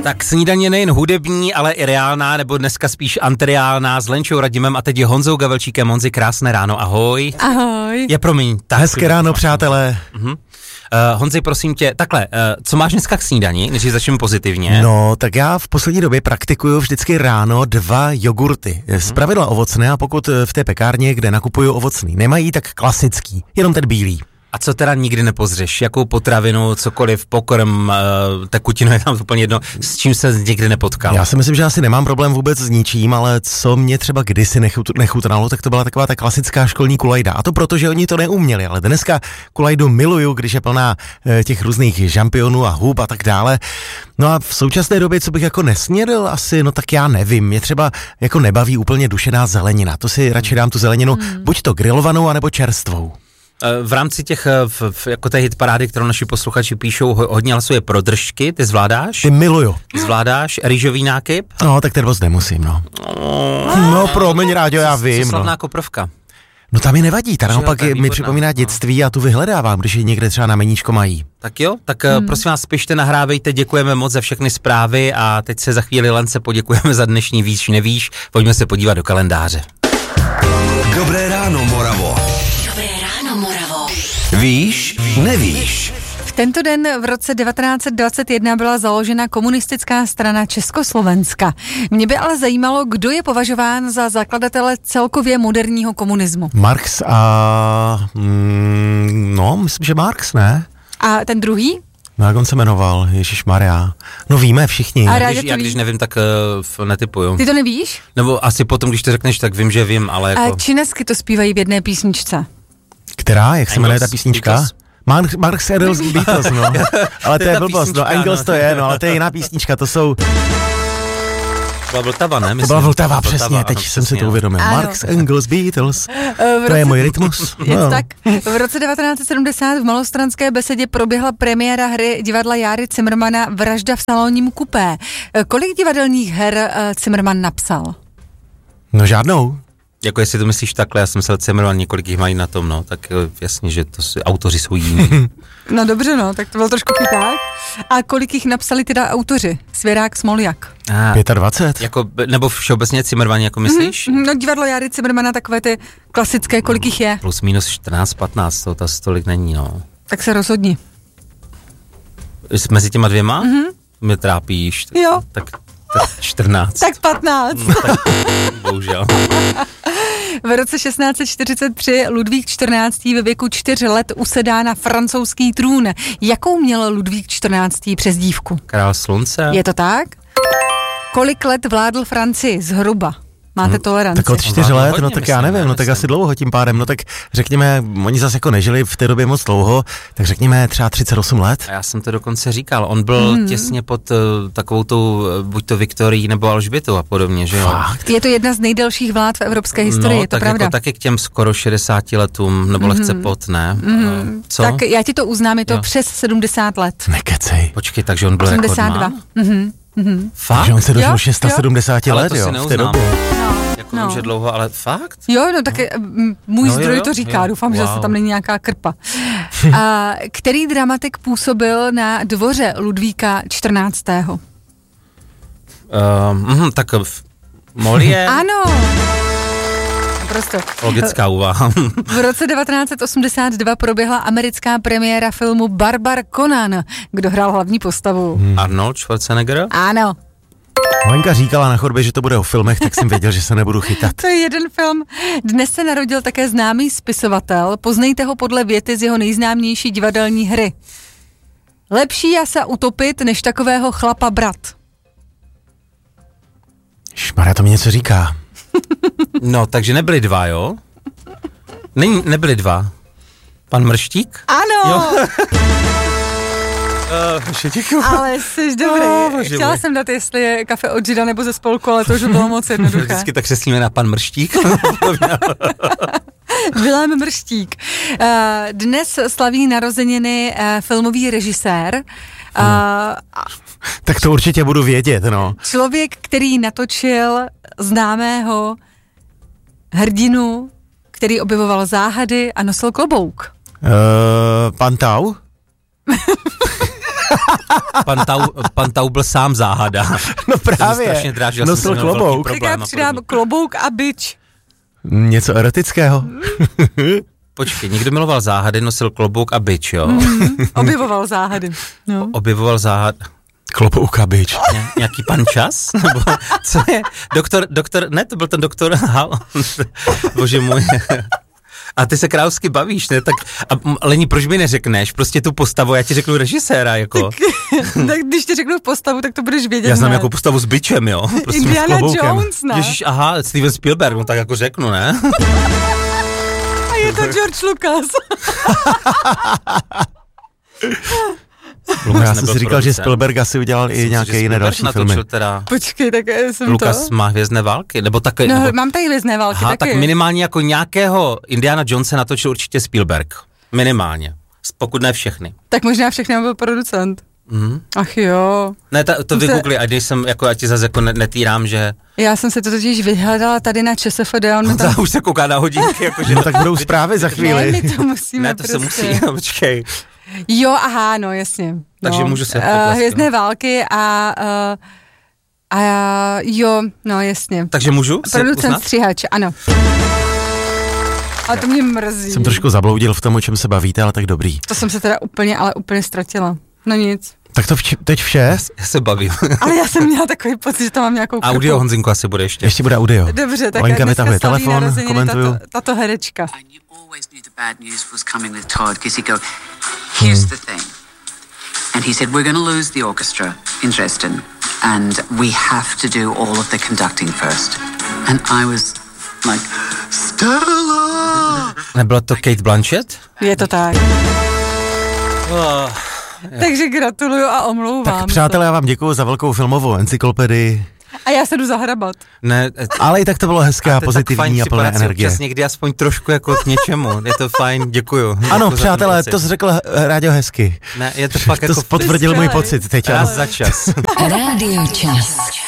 Tak snídaně nejen hudební, ale i reálná, nebo dneska spíš antireálná s Lenčou Radimem a teď je Honzou Gavelčíkem. Honzi, krásné ráno, ahoj. Ahoj. Promiň. Hezké ráno, přátelé. Honzi, prosím tě, takhle, co máš dneska k snídani, než začneme pozitivně? No, tak já v poslední době praktikuju vždycky ráno 2 jogurty. Zpravidla ovocné, a pokud v té pekárně, kde nakupuju ovocný, nemají, tak klasický, jenom ten bílý. A co teda nikdy nepozřeš? Jakou potravinu, cokoliv, pokrm, tekutinu, je tam úplně jedno, s čím se nikdy nepotkal? Já si myslím, že asi nemám problém vůbec s ničím, ale co mě třeba kdysi nechutnalo, tak to byla taková ta klasická školní kulajda. A to proto, že oni to neuměli, ale dneska kulajdu miluju, když je plná těch různých žampionů a hub a tak dále. No a v současné době, co bych jako nesnědl asi, no tak já nevím, mě třeba jako nebaví úplně dušená zelenina. To si radši dám tu zeleninu, buď to grilovanou, anebo čerstvou. V rámci těch, jako té hitparády, kterou naši posluchači píšou, hodně hlasuje pro držky, ty zvládáš? Ty miluju. Zvládáš rýžový nákyp? No, tak ten moc nemusím, no. No, promiň, Ráďo, já vím, slavná koprovka. No tam mi nevadí, ta naopak mi připomíná dětství a tu vyhledávám, když je někde třeba na meníčko mají. Tak jo, tak prosím vás, pište, nahrávejte, děkujeme moc za všechny zprávy a teď se za chvíli Lence poděkujeme za dnešní Víš, nevíš, pojďme se podívat do kalendáře. Dobré ráno, Moravo. Dobré ráno, Moravo. Víš, nevíš. V tento den v roce 1921 byla založena komunistická strana Československa. Mě by ale zajímalo, kdo je považován za zakladatele celkově moderního komunismu. Marx a... no, myslím, že Marx, ne? A ten druhý? No, jak on se jmenoval? Ježišmarja. No víme všichni. A Já když nevím, tak netypuju. Ty to nevíš? Nebo asi potom, když to řekneš, tak vím, že vím, ale jako... A Činesky to zpívají v jedné písničce. Která? Jak se jmenuje ta písnička? Marx Engels Beatles, no. Ale to je blbost, no, Engels to je, no, ale to je jiná písnička, to jsou... To byla Vltava, ne? To byla Vltava, přesně, teď jsem si to uvědomil. Ano. Marx Engels Beatles, to je můj rytmus. Je to tak. V roce 1970 v Malostranské besedě proběhla premiéra hry divadla Járy Cimrmana Vražda v salonním kupé. Kolik divadelních her Cimrman napsal? No žádnou. Jako jestli to myslíš takhle, já jsem se Cimrman, několik jich mají na tom, no, tak jasně, že autoři jsou jiní. No dobře, no, tak to byl trošku chyták. A kolik jich napsali teda autoři? Svěrák, Smoljak. 25. Jako, nebo všeobecně Cimrman, jako myslíš? No divadlo Járy Cimrmana, takové ty klasické, kolik jich je? Plus minus 14, 15, to tolik není, no. Tak se rozhodni. Mezi těma dvěma? Mě trápíš. Jo. Tak 14. Tak 15. No, tak, bohužel. V roce 1643 Ludvík XIV. Ve věku 4 let usedá na francouzský trůn. Jakou měl Ludvík XIV. Přezdívku? Král slunce? Je to tak? Kolik let vládl Francii zhruba? Máte toleranci? Tak od 4 let, hodně, no tak myslím, já nevím, no tak asi dlouho tím pádem, no tak řekněme, oni zase jako nežili v té době moc dlouho, tak řekněme třeba 38 let. A já jsem to dokonce říkal, on byl těsně pod takovou tou, buď to Viktorií nebo Alžbětou a podobně, že jo? Fakt? Je to jedna z nejdelších vlád v evropské historii, no, je to tak pravda? Jako taky k těm skoro 60 letům, nebo lehce pod, ne? Co? Tak já ti to uznám, je to přes 70 let. Nekecej. Počkej, takže on byl 72. Fakt? Takže on se dožil Jo, 670 Ale let, to si jo, v té neuznám. době. Jako vím, že dlouho, ale fakt? Jo, no tak můj No, zdroj jo, to říká, jo. doufám, že se tam není nějaká krpa. A který dramatik působil na dvoře Ludvíka XIV.? Tak Molière, Ano! Prostě. logická úvaha. V roce 1982 proběhla americká premiéra filmu Barbar Conan. Kdo hrál hlavní postavu? Arnold Schwarzenegger? Ano. Lenka říkala na chodbě, že to bude o filmech, tak jsem věděl, že se nebudu chytat. To je jeden film. Dnes se narodil také známý spisovatel. Poznejte ho podle věty z jeho nejznámější divadelní hry. Lepší je se utopit, než takového chlapa brat. Šmarja, to mi něco říká. No, takže nebyli dva, jo? Nebyli dva. Pan Mrštík? Ano! Jo. Ale jsi dobrý. Chtěla jsem dát, jestli je kafe od Žida nebo ze spolku, ale to už bylo moc jednoduché. Vždycky tak křeslíme na pan Mrštík. Vilém Mrštík. Dnes slaví narozeniny filmový režisér. Tak to určitě budu vědět, no. Člověk, který natočil známého hrdinu, který objevoval záhady a nosil klobouk. Pan Tau? Pan Tau byl sám záhada. No právě, strašně drážil, nosil klobouk. Tak já přidám klobouk a bič. Něco erotického? Počkej, někdo miloval záhady, nosil klobouk a bič, jo? Objevoval záhady. No. Objevoval záhad. Klobouk a bič. Nějaký pan Čas? Nebo co je? Doktor, ne, to byl ten doktor Hal. Bože můj. A ty se královsky bavíš, ne? Tak, Leni, proč mi neřekneš prostě tu postavu, já ti řeknu režiséra, jako. Tak když ti řeknu postavu, tak to budeš vědět. Já znám jako postavu s bičem, jo? Prostě Indiana Jones, ne? Ježíš, aha, Steven Spielberg, no tak jako řeknu, ne? A je to George Lucas. Já jsem si říkal, že Spielberg asi udělal i nějaké jiné další filmy. Teda. Počkej, tak jsem Lucas má Hvězdné války, nebo taky. No, nebo... mám tady Hvězdné války taky. Tak minimálně jako nějakého Indiana Jonese natočil určitě Spielberg. Minimálně. Pokud ne všechny. Tak možná všechny byl producent. Ach jo. Ne, to vygoogli, a když jsem, jako já ti zase jako netýrám, že... Já jsem se to totiž vyhledala tady na ČSFD. Tam už se kouká na hodinky, jakože... No tak budou zprávy za chvíli. Ne, my to musíme ne, to prostě. Se musí, počkej. Jo, aha, no jasně. Takže no. můžu se potleskat. Hvězdné války a jo, no jasně. Takže můžu Producent stříhač, ano. Ale to mě mrzí. Jsem trošku zabloudil v tom, o čem se bavíte, ale tak dobrý. To jsem se teda úplně ztratila. No nic. Tak to teď vše? Já se bavím. Ale já jsem měla takový pocit, že tam mám nějakou krku. Audio, Honzinku, asi bude ještě. Ještě bude audio. Dobře, tak Lenka vytahuje telefon, komentuju. Tato herečka. Here's the thing. And he said, we're going to lose the orchestra in Dresden. And we have to do all of the conducting first. And I was like, Stella! Nebylo to Kate Blanchett? Je to tak. Takže gratuluju a omlouvám. Tak přátelé, já vám děkuju za velkou filmovou encyklopedii. A já se jdu zahrabat. Ne, ale i tak to bylo hezké a pozitivní a plné energie. Občas někdy aspoň trošku jako k něčemu. Je to fajn, děkuju. Ano, přátelé, to jsi řekl Rádio hezky. Ne, je to fakt jako... To potvrdil můj pocit teď. Raz za čas. Rádio Čas.